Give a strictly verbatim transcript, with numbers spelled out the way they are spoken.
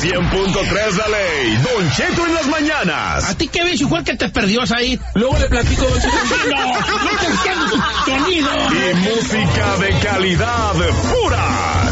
cien punto tres La Ley, Don Cheto en las mañanas. ¿A ti qué ves, igual que te perdió ahí? Luego le platico, Don Cheto. ¡No! ¡No te entiendo! ¡Sonido! Y música de calidad pura.